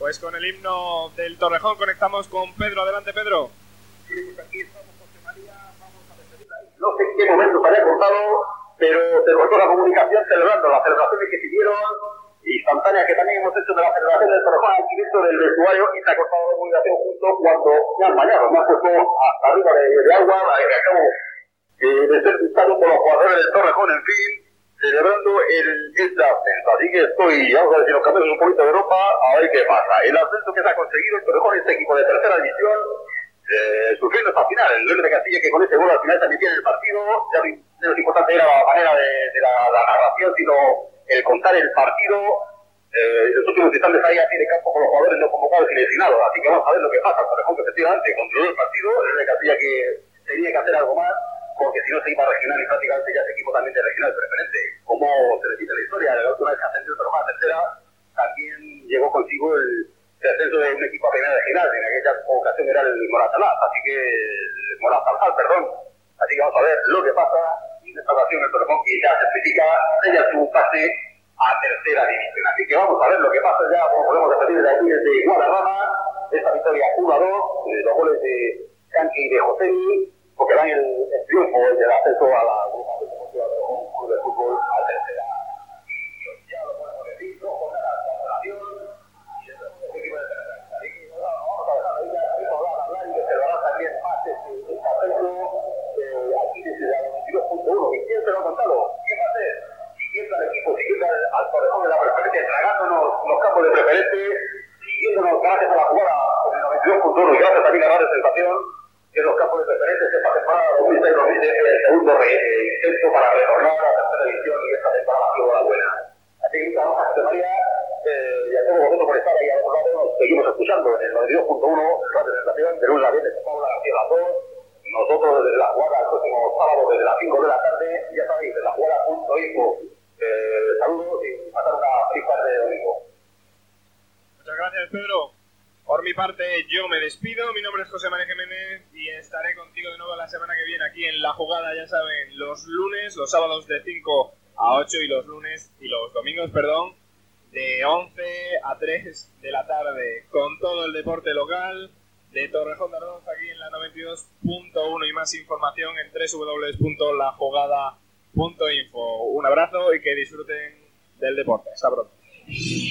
Pues con el himno del Torrejón conectamos con Pedro. Adelante, Pedro. Sí, pues aquí estamos, José María, vamos a despedirla. No sé en qué momento se haya cortado, pero se cortó la comunicación celebrando las celebraciones que siguieron, instantáneas que también hemos hecho de la celebración del Torrejón aquí dentro del vestuario, y se ha cortado la comunicación justo cuando me han bañado, me han puesto hasta arriba de agua, que acabo de ser visitado por los jugadores del Torrejón, en fin, celebrando este ascenso. Así que vamos a ver si nos cambiamos un poquito de ropa, a ver qué pasa. El ascenso que se ha conseguido el Torrejón, este equipo de tercera división, sufriendo hasta final. El León de Castilla, que con ese gol al final también tiene el partido. Ya no es importante era la manera de la narración, sino el contar el partido. En los últimos instantes ahí así de campo con los jugadores no convocados y lesionados. Así que vamos a ver lo que pasa. El Torrejón, que efectivamente controló el partido. El León de Castilla, que tenía que hacer algo más, porque si no se iba a regional y prácticamente ya es equipo también de regional preferente. Como se repite la historia, la última vez que ascendió el Torrejón a tercera, también llegó consigo el ascenso de un equipo a primera regional. En aquella ocasión era el Moratalaz, perdón. Así que vamos a ver lo que pasa. Y en esta ocasión el Torrejón, que ya certifica ella su pase a tercera división. Así que vamos a ver lo que pasa ya, como podemos repetir de aquí desde Guadarrama, esta victoria 1-2, los goles de Canqui y de Josemi, porque dan el triunfo del ascenso a la agrupación deportiva de Club de Fútbol a tercera. Ya lo podemos decir, no con la cancelación y el equipo de tercera. Así que vamos a dejar ahí ya, vamos a hablar y que se lo hará también más este ascenso aquí desde la 92.1. ¿Y quién se lo ha contado? ¿Quién va a ser? Siguiendo al equipo, siguiendo al Torrejón de la preferencia, tragándonos los campos de preferente, siguiéndonos gracias a la jugada con el 92.1 y gracias también a la sensación que los campos de preferentes esta temporada 2006-2007 el segundo intento para retornar a la tercera división y esta temporada ha sido la buena. Así que muchas gracias, José María, y a todos vosotros por estar ahí a otro lado. Nos seguimos escuchando en el 92.1, Radio Sensación, de lunes a viernes, con Paula García Lazón. Nosotros desde la jugada el próximo sábado desde las 5 de la tarde, ya sabéis, desde la jugada.info. Saludos y pasar una feliz tarde de domingo. Muchas gracias, Pedro. Por mi parte, yo me despido. Mi nombre es José María Jiménez y estaré contigo de nuevo la semana que viene aquí en La Jugada, ya saben, los lunes, los sábados de 5 a 8 y los domingos, de 11 a 3 de la tarde, con todo el deporte local de Torrejón de Ardoz aquí en la 92.1 y más información en www.lajugada.info. Un abrazo y que disfruten del deporte. Hasta pronto.